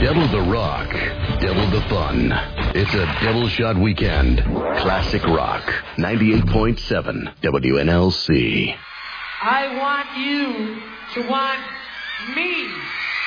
Double the rock, double the fun. It's a double shot weekend. Classic Rock, 98.7 WNLC. I want you to want me.